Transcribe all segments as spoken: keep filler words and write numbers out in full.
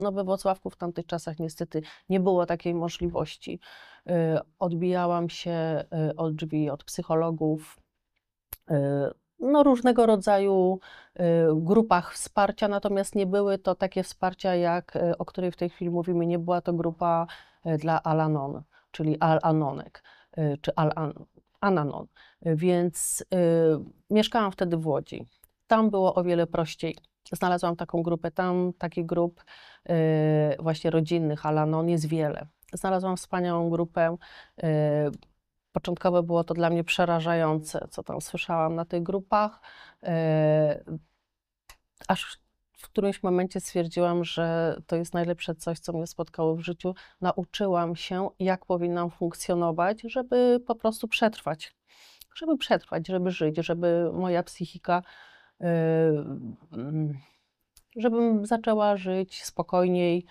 No we Włocławku w tamtych czasach niestety nie było takiej możliwości. Y, odbijałam się y, od drzwi, od psychologów, y, no różnego rodzaju y, grupach wsparcia, natomiast nie były to takie wsparcia, jak, y, o której w tej chwili mówimy, nie była to grupa y, dla Al-Anon, czyli Al-Anonek, y, czy Al-Ananon. Więc y, mieszkałam wtedy w Łodzi. Tam było o wiele prościej. Znalazłam taką grupę, tam takich grup y, właśnie rodzinnych, Al-Anon jest wiele. Znalazłam wspaniałą grupę. y, Początkowo było to dla mnie przerażające, co tam słyszałam na tych grupach, y, aż w którymś momencie stwierdziłam, że to jest najlepsze coś, co mnie spotkało w życiu. Nauczyłam się, jak powinnam funkcjonować, żeby po prostu przetrwać. Żeby przetrwać, żeby żyć, żeby moja psychika, y, mm, żebym zaczęła żyć spokojniej.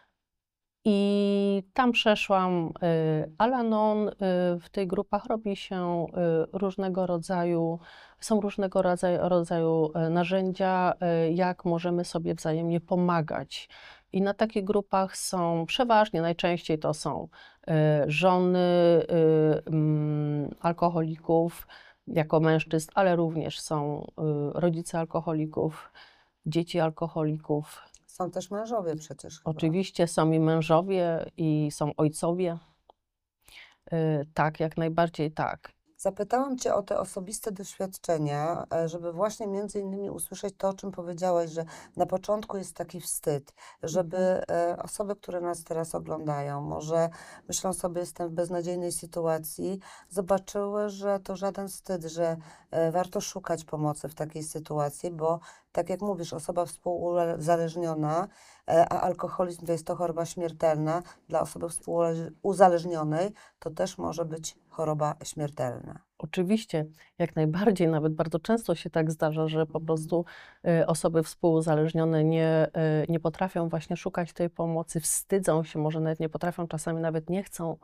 I tam przeszłam y, Al-Anon. Y, w tych grupach robi się y, różnego rodzaju, są różnego rodzaju, rodzaju y, narzędzia, y, jak możemy sobie wzajemnie pomagać. I na takich grupach są przeważnie, najczęściej to są y, żony y, mm, alkoholików jako mężczyzn, ale również są y, rodzice alkoholików, dzieci alkoholików. Są też mężowie przecież chyba. Oczywiście są i mężowie, i są ojcowie. Y, tak, jak najbardziej tak. Zapytałam Cię o te osobiste doświadczenia, e, żeby właśnie między innymi usłyszeć to, o czym powiedziałaś, że na początku jest taki wstyd, żeby e, osoby, które nas teraz oglądają, może myślą sobie, jestem w beznadziejnej sytuacji, zobaczyły, że to żaden wstyd, że e, warto szukać pomocy w takiej sytuacji, bo tak jak mówisz, osoba współuzależniona, e, a alkoholizm to jest to choroba śmiertelna, dla osoby współuzależnionej to też może być choroba śmiertelna. Oczywiście, jak najbardziej, nawet bardzo często się tak zdarza, że po prostu y, osoby współuzależnione nie, y, nie potrafią właśnie szukać tej pomocy, wstydzą się, może nawet nie potrafią, czasami nawet nie chcą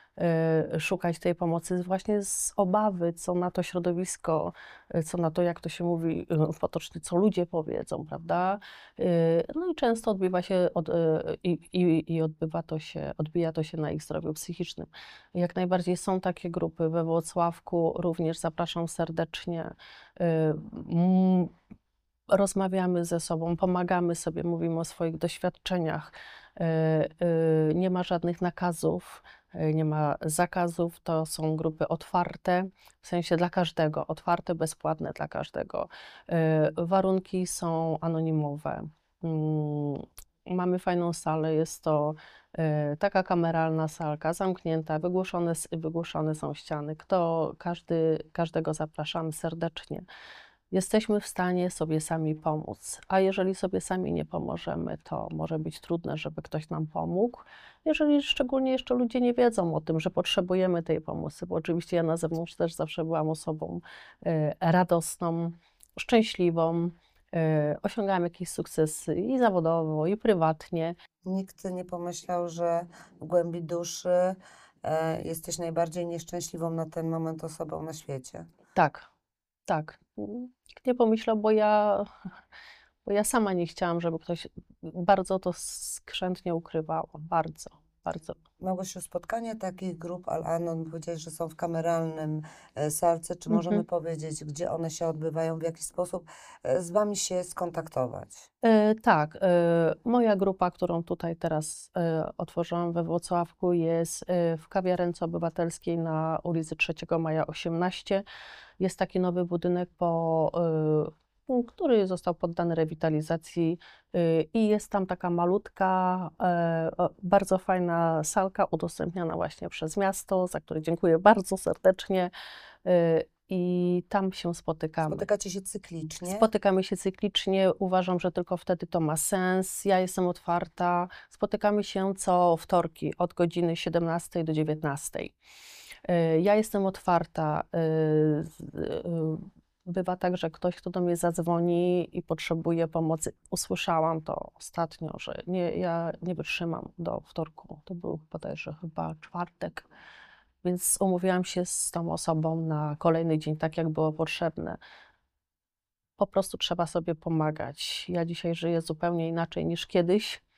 y, szukać tej pomocy właśnie z obawy, co na to środowisko, y, co na to, jak to się mówi y, potocznie, co ludzie powiedzą, prawda? Y, No i często odbywa się od, y, i, i, i odbywa to się, odbija to się na ich zdrowiu psychicznym. Jak najbardziej są takie grupy we Włocławku, również zapraszam serdecznie. Y, mm, Rozmawiamy ze sobą, pomagamy sobie, mówimy o swoich doświadczeniach. Y, y, Nie ma żadnych nakazów, y, nie ma zakazów, to są grupy otwarte, w sensie dla każdego, otwarte, bezpłatne dla każdego. Y, Warunki są anonimowe. Mm, Mamy fajną salę, jest to y, taka kameralna salka, zamknięta, wygłuszone, s- wygłuszone są ściany. Kto, każdy, każdego zapraszamy serdecznie. Jesteśmy w stanie sobie sami pomóc, a jeżeli sobie sami nie pomożemy, to może być trudne, żeby ktoś nam pomógł. Jeżeli szczególnie jeszcze ludzie nie wiedzą o tym, że potrzebujemy tej pomocy, bo oczywiście ja na zewnątrz też zawsze byłam osobą y, radosną, szczęśliwą, y, osiągałam jakieś sukcesy i zawodowo, i prywatnie. Nikt nie pomyślał, że w głębi duszy e, jesteś najbardziej nieszczęśliwą na ten moment osobą na świecie. Tak, tak. Nikt nie pomyślał, bo ja, bo ja sama nie chciałam, żeby ktoś bardzo to skrzętnie ukrywała. Bardzo, bardzo. Małgosiu, spotkania takich grup Al-Anon, powiedziałeś, że są w kameralnym e, salce. Czy możemy Mhm. powiedzieć, gdzie one się odbywają, w jaki sposób e, z Wami się skontaktować? E, tak, e, moja grupa, którą tutaj teraz e, otworzyłam we Włocławku, jest e, w kawiarence obywatelskiej na ulicy trzeciego Maja osiemnaście. Jest taki nowy budynek, po, e, który został poddany rewitalizacji e, i jest tam taka malutka, e, o, bardzo fajna salka udostępniana właśnie przez miasto, za które dziękuję bardzo serdecznie e, i tam się spotykamy. Spotykacie się cyklicznie? Spotykamy się cyklicznie, uważam, że tylko wtedy to ma sens. Ja jestem otwarta. Spotykamy się co wtorki od godziny siedemnastej do dziewiętnastej. Y, Ja jestem otwarta. y, z- y, Bywa tak, że ktoś, kto do mnie zadzwoni i potrzebuje pomocy. Usłyszałam to ostatnio, że nie, ja nie wytrzymam do wtorku. To był bodajże chyba czwartek. Więc umówiłam się z tą osobą na kolejny dzień, tak jak było potrzebne. Po prostu trzeba sobie pomagać. Ja dzisiaj żyję zupełnie inaczej niż kiedyś.